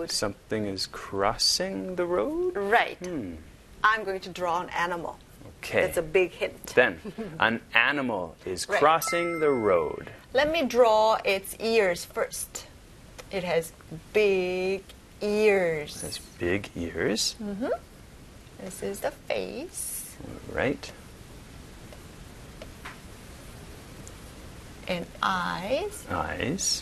road. Something is crossing the road? Right. I'm going to draw an animal. Okay. That's a big hint. Then, an animal is Right. crossing the road. Let me draw its ears first. It has big ears. It has big ears. This is the face. Right. And eyes. Eyes.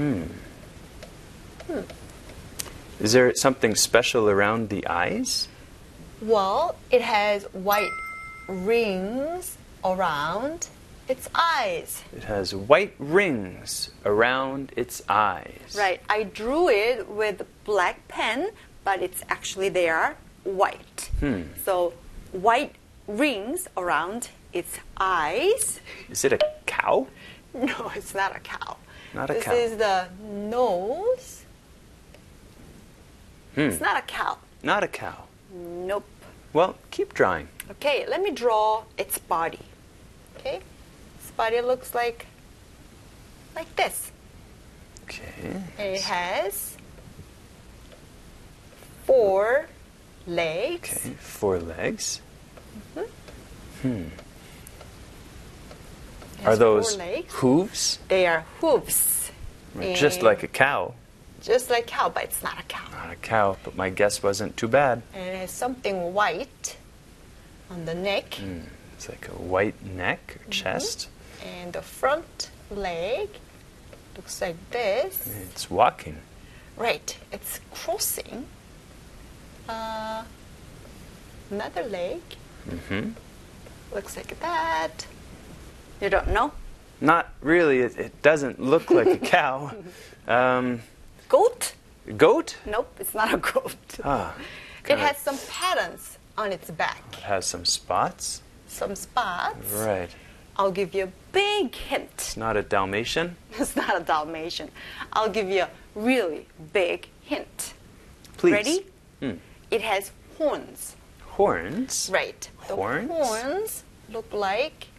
Is there something special around the eyes? Well, it has white rings around its eyes. It has white rings around its eyes. Right. I drew it with black pen, but it's actually they are white. So white rings around its eyes. Is it a cow? No, it's not a cow. Not a this cow. This is the nose. It's not a cow. Not a cow. Nope. Well, keep drawing. Okay, let me draw its body. Okay, its body looks like this. Okay. And it has 4 legs. Okay, 4 legs. It Are has those 4 legs. hooves? They are hooves. Just like a cow. Just like cow, but it's not a cow. Not a cow, but my guess wasn't too bad. And it has something white on the neck. It's like a white neck or chest. And the front leg looks like this. It's walking. Right, it's crossing. Another leg. Looks like that. You don't know? Not really. It doesn't look like a cow. Goat? Goat? Nope, it's not a goat. Ah, It has some patterns on its back. it has some spots. Some spots. Right. I'll give you a big hint. It's not a Dalmatian. It's not a Dalmatian. I'll give you a really big hint. Please. Ready? It has horns. Horns. Right. Horns? The horns look like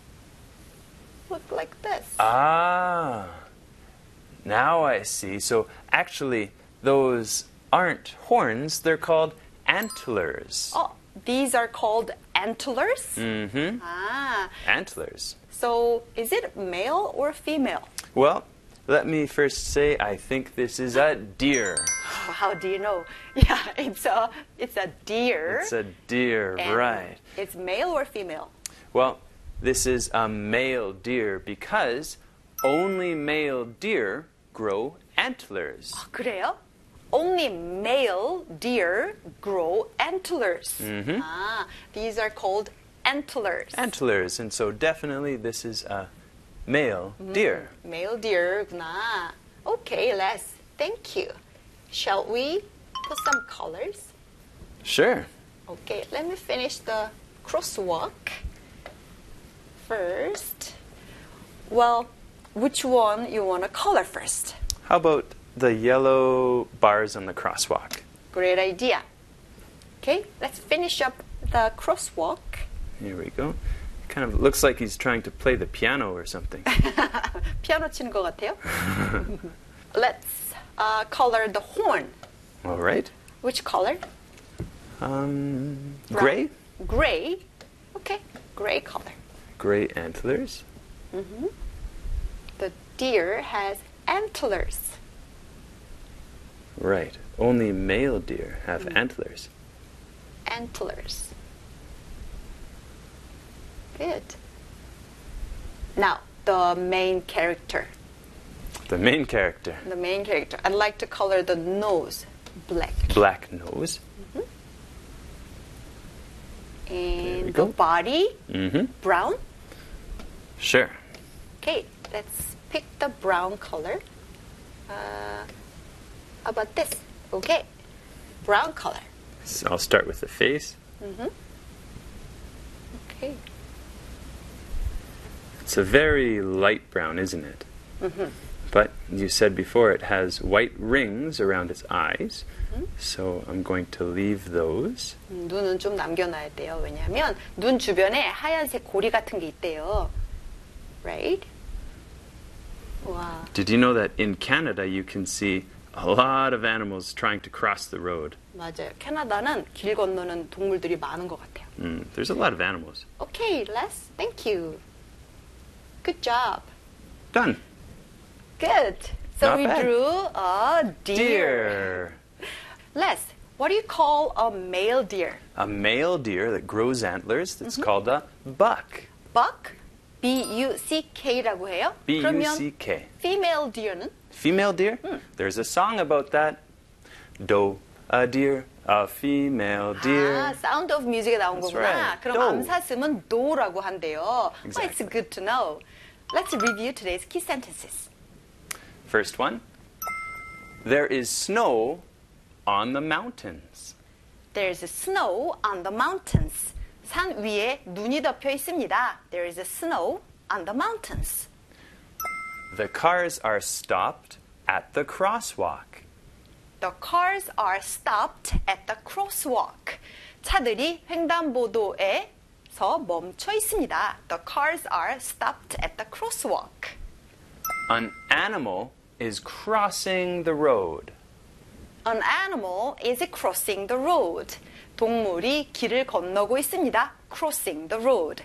this. Ah. Now I see. So actually, those aren't horns. They're called antlers. Oh, these are called antlers? Mm-hmm. Ah, Antlers. so is it male or female? Well, let me first say I think this is a deer. Oh, how do you know? Yeah, it's a deer. It's a deer, And right. It's male or female? Well, this is a male deer because only male deer grow antlers. 그래요? Only male deer grow antlers. Mm-hmm. Ah, these are called antlers. Antlers, and so definitely this is a male deer. Male deer구나. Okay, Les. Thank you. Shall we put some colors? Sure. Okay, let me finish the crosswalk first. Well, which one you want to color first? How about the yellow bars on the crosswalk? Great idea. Okay, let's finish up the crosswalk. Here we go. Kind of looks like he's trying to play the piano or something. 피아노 치는 것 같아요. Let's color the horn. All right. Which color? Gray? Gray. Okay, gray color. Gray antlers. The deer has antlers. Right. Only male deer have antlers. Antlers. Good. Now, the main character. The main character. The main character. I'd like to color the nose black. Black nose. And the go. body Mm-hmm. brown. Sure. Okay, let's pick the brown color. How about this? Okay, brown color. So I'll start with the face. Okay. It's a very light brown, isn't it? But you said before it has white rings around its eyes. So I'm going to leave those. 눈은 좀 남겨놔야 돼요. 왜냐하면 눈 주변에 하얀색 고리 같은 게 있대요. Right? Wow. Did you know that in Canada you can see a lot of animals trying to cross the road. 맞아요. 캐나다는 길 건너는 동물들이 많은 것 같아요. There's a lot of animals. Okay, Les, thank you. Good job. Done. Good. So Not we bad. drew a deer. Deer. Les, what do you call a male deer? A male deer that grows antlers, that's called a buck. Buck? B-U-C-K라고 해요? B-U-C-K. 그러면 female deer는? Female deer? There's a song about that. Doe, a deer, a female deer. 아, Sound of Music에 나온 That's 거구나. right. 그럼 Doe. 암사슴은 do라고 한대요. Exactly. Well, it's good to know. Let's review today's key sentences. First one. There is snow on the mountains. There's snow on the mountains. 산 위에 눈이 덮여 있습니다. There is snow on the mountains. The cars are stopped at the crosswalk. The cars are stopped at the crosswalk. 차들이 횡단보도에서 멈춰 있습니다. The cars are stopped at the crosswalk. An animal is crossing the road. An animal is crossing the road. 동물이 길을 건너고 있습니다. Crossing the road.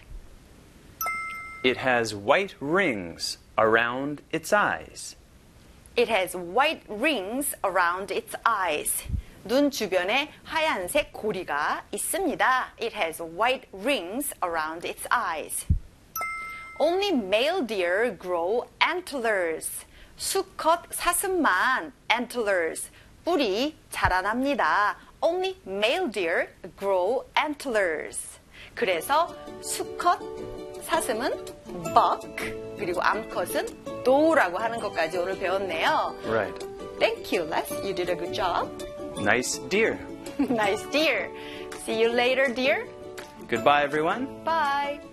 It has white rings around its eyes. It has white rings around its eyes. 눈 주변에 하얀색 고리가 있습니다. It has white rings around its eyes. Only male deer grow antlers. 수컷 사슴만 antlers. 뿔이 자라납니다. Only male deer grow antlers. 그래서 수컷 사슴은 buck, 그리고 암컷은 doe라고 하는 것까지 오늘 배웠네요. Right. Thank you, Les. You did a good job. Nice deer. Nice deer. See you later, dear. Goodbye, everyone. Bye.